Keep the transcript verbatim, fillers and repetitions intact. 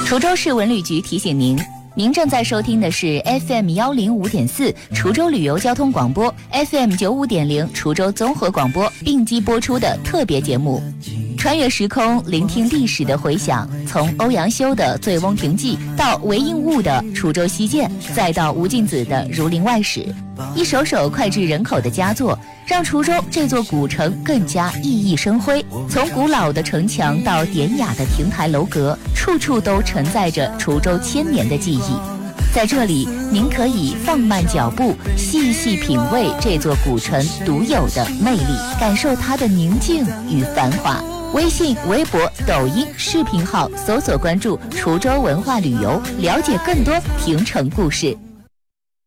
滁州市文旅局提醒您，您正在收听的是 F M 一零五点四 滁州旅游交通广播 F M 九五点零 滁州综合广播并机播出的特别节目，穿越时空，聆听历史的回响，从欧阳修的《醉翁亭记》到韦应物的《滁州西涧》，再到吴敬梓的《儒林外史》，一首首脍炙人口的佳作，让滁州这座古城更加熠熠生辉。从古老的城墙到典雅的亭台楼阁，处处都承载着滁州千年的记忆。在这里，您可以放慢脚步，细细品味这座古城独有的魅力，感受它的宁静与繁华。微信、微博、抖音视频号搜索关注滁州文化旅游，了解更多亭城故事。